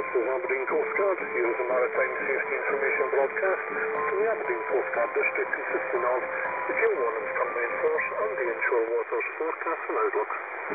is Aberdeen Coast Guard. Here is a maritime safety information broadcast from the Aberdeen Coast Guard District consisting of the gale warnings currently in force and the inshore waters forecast and outlook.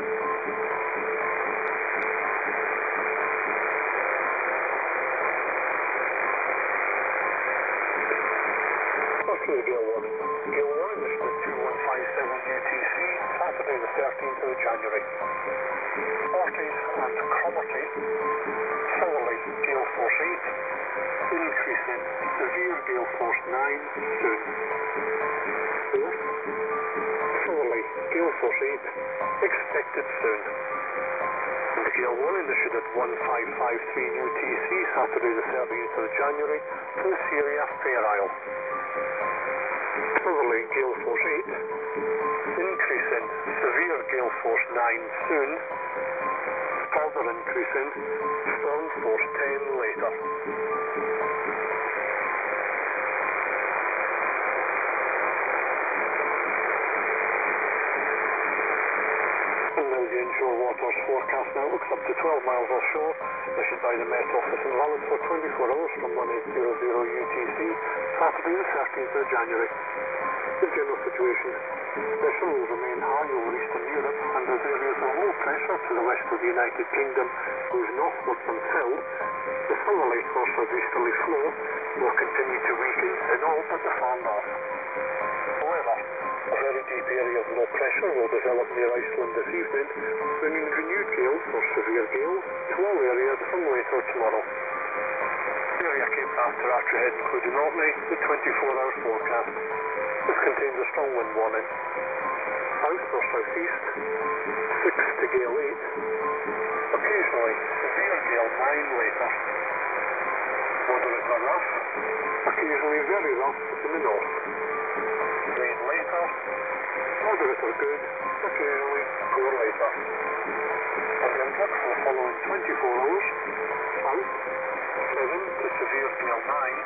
Gale warning. Gale warning is at 2157 UTC, Saturday the 13th of January. Orties and Cromarty, southerly gale force 8, increasing severe gale force 9 soon. Fourth, southerly gale force 8, expected soon. And the gale warning issued at 1553 UTC, Saturday the 13th of January, for the Syria Fair Isle. Southerly gale force 8, increasing severe gale force 9 soon, further increasing storm force 10 later. And now the inshore waters forecast now looks up to 12 miles offshore, issued by the Met Office and valid for 24 hours from 1800 UTC, Saturday the 13th of January. The general situation. Pressure will remain high over eastern Europe, and as areas of low pressure to the west of the United Kingdom moves northwards until the southerly or southeasterly flow will continue to weaken in all but the far north. However, a very deep area of low pressure will develop near Iceland this evening, bringing renewed gales or severe gales to all areas from later tomorrow. Area Cape after Archerhead including Orkney, the 24-hour forecast. This contains a strong wind warning. South or southeast, 6 to gale 8. Occasionally, severe gale 9 later. Moderate or rough, occasionally very rough in the north. Rain later, moderate or good, occasionally poor later. And then look for the following 24 hours. South, 7 to severe gale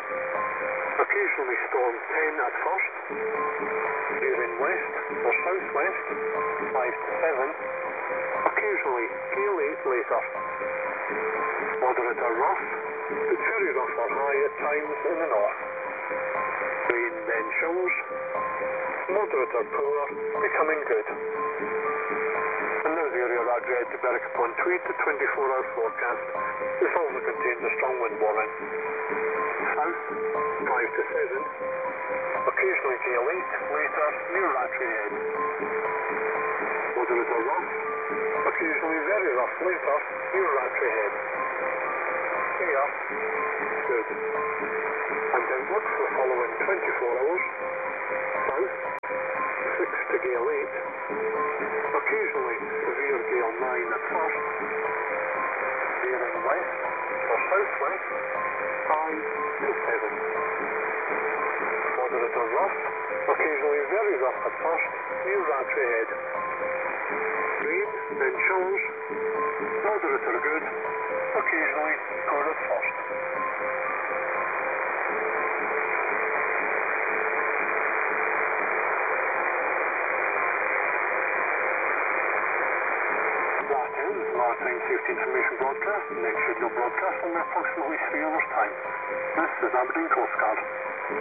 9. Occasionally storm 10 at first. Veering west or southwest, 5 to 7. Occasionally gale 8 later. Moderate or rough, but very rough or high at times in the north. Rain then showers. Moderate or poor, becoming good. And now the area Rad Red to Berwick upon Tweed, the 24-hour forecast. This also contains a strong wind warning. South, 5 to 7. Occasionally gale 8 later near Rattray Head. Moderate or rough, occasionally very rough later near Rattray Head. Clear, good. And then look for the following 24 hours. South, 6 to gale 8. Occasionally severe gale 9 at first. Veering west or southwest, 5 to 7. Moderate or rough, occasionally very rough at first, near Rattray Head. Rain, then showers, moderate or good, occasionally poor at first. That ends the Maritime Safety Information broadcast. The next scheduled broadcast will be approximately 3 hours' time. This is Aberdeen Coast Guard.